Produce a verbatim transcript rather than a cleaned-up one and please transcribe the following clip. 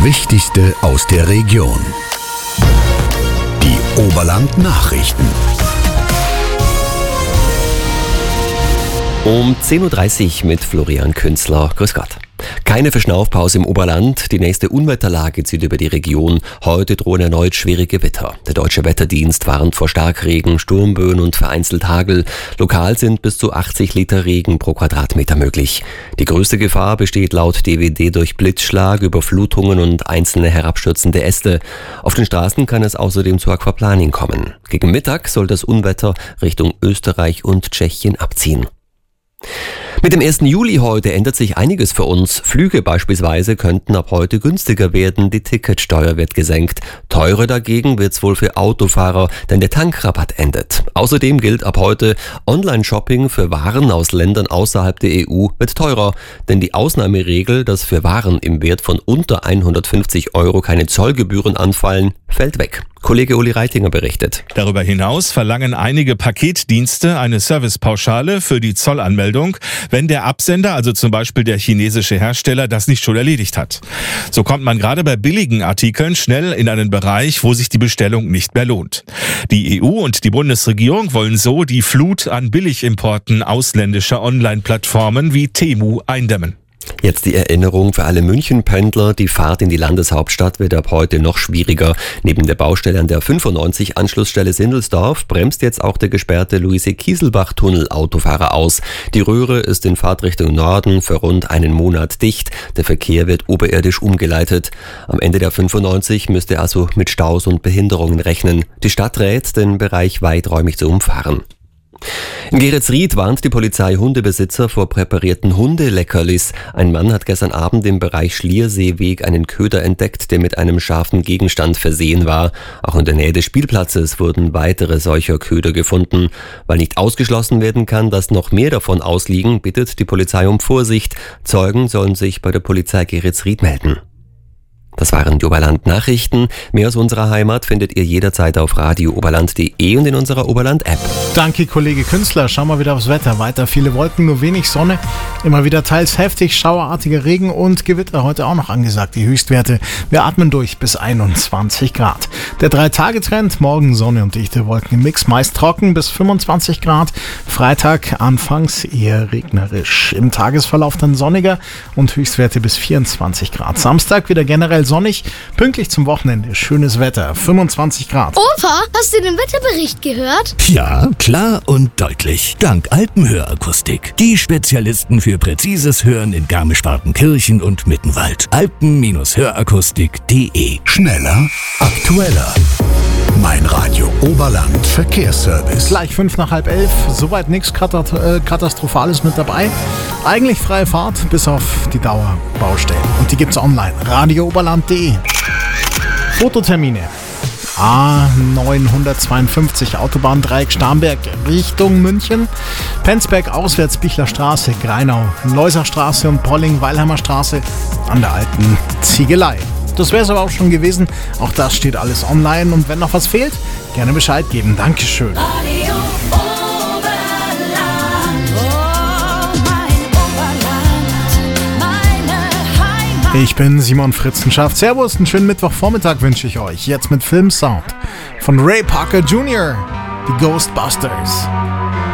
Wichtigste aus der Region. Die Oberland Nachrichten. Um zehn Uhr dreißig mit Florian Künzler. Grüß Gott. Keine Verschnaufpause im Oberland. Die nächste Unwetterlage zieht über die Region. Heute drohen erneut schwere Gewitter. Der Deutsche Wetterdienst warnt vor Starkregen, Sturmböen und vereinzelt Hagel. Lokal sind bis zu achtzig Liter Regen pro Quadratmeter möglich. Die größte Gefahr besteht laut D W D durch Blitzschlag, Überflutungen und einzelne herabstürzende Äste. Auf den Straßen kann es außerdem zu Aquaplaning kommen. Gegen Mittag soll das Unwetter Richtung Österreich und Tschechien abziehen. Mit dem ersten Juli heute ändert sich einiges für uns. Flüge beispielsweise könnten ab heute günstiger werden, die Ticketsteuer wird gesenkt. Teurer dagegen wird's wohl für Autofahrer, denn der Tankrabatt endet. Außerdem gilt ab heute, Online-Shopping für Waren aus Ländern außerhalb der E U wird teurer. Denn die Ausnahmeregel, dass für Waren im Wert von unter hundertfünfzig Euro keine Zollgebühren anfallen, fällt weg. Kollege Uli Reitinger berichtet. Darüber hinaus verlangen einige Paketdienste eine Servicepauschale für die Zollanmeldung, wenn der Absender, also zum Beispiel der chinesische Hersteller, das nicht schon erledigt hat. So kommt man gerade bei billigen Artikeln schnell in einen Bereich, wo sich die Bestellung nicht mehr lohnt. Die E U und die Bundesregierung wollen so die Flut an Billigimporten ausländischer Online-Plattformen wie Temu eindämmen. Jetzt die Erinnerung für alle München-Pendler. Die Fahrt in die Landeshauptstadt wird ab heute noch schwieriger. Neben der Baustelle an der fünfundneunzig Anschlussstelle Sindelsdorf bremst jetzt auch der gesperrte Luise-Kieselbach-Tunnel Autofahrer aus. Die Röhre ist in Fahrtrichtung Norden für rund einen Monat dicht. Der Verkehr wird oberirdisch umgeleitet. Am Ende der fünfundneunzig müsst ihr also mit Staus und Behinderungen rechnen. Die Stadt rät, den Bereich weiträumig zu umfahren. In Geretsried warnt die Polizei Hundebesitzer vor präparierten Hundeleckerlis. Ein Mann hat gestern Abend im Bereich Schlierseeweg einen Köder entdeckt, der mit einem scharfen Gegenstand versehen war. Auch in der Nähe des Spielplatzes wurden weitere solcher Köder gefunden. Weil nicht ausgeschlossen werden kann, dass noch mehr davon ausliegen, bittet die Polizei um Vorsicht. Zeugen sollen sich bei der Polizei Geretsried melden. Das waren die Oberland Nachrichten. Mehr aus unserer Heimat findet ihr jederzeit auf radio oberland punkt de und in unserer Oberland-App. Danke, Kollege Künzler. Schauen wir wieder aufs Wetter. Weiter viele Wolken, nur wenig Sonne. Immer wieder teils heftig, schauerartiger Regen und Gewitter heute auch noch angesagt. Die Höchstwerte. Wir atmen durch bis einundzwanzig Grad. Der Drei-Tage-Trend, morgen Sonne und dichte Wolken im Mix. Meist trocken bis fünfundzwanzig Grad. Freitag anfangs eher regnerisch. Im Tagesverlauf dann sonniger und Höchstwerte bis vierundzwanzig Grad. Samstag wieder generell sonnig, pünktlich zum Wochenende. Schönes Wetter, fünfundzwanzig Grad. Opa, hast du den Wetterbericht gehört? Ja, klar und deutlich. Dank Alpenhörakustik. Die Spezialisten für präzises Hören in Garmisch-Partenkirchen und Mittenwald. alpen hörakustik punkt de. Schneller, aktueller. Mein Radio Oberland Verkehrsservice. Gleich fünf nach halb elf. Soweit nichts Katastrophales mit dabei. Eigentlich freie Fahrt, bis auf die Dauerbaustellen. Und die gibt's online. radio oberland punkt de. Fototermine. A neunhundertzweiundfünfzig Autobahndreieck Starnberg Richtung München. Penzberg auswärts Bichler Straße, Greinau, Leusachstraße und Polling-Weilheimer Straße an der alten Ziegelei. Das wäre es aber auch schon gewesen. Auch das steht alles online. Und wenn noch was fehlt, gerne Bescheid geben. Dankeschön. Radio Oberland, oh mein Oberland, meine Heimat. Ich bin Simon Fritzenschaft. Servus, einen schönen Mittwochvormittag wünsche ich euch. Jetzt mit Filmsound von Ray Parker Junior, die Ghostbusters.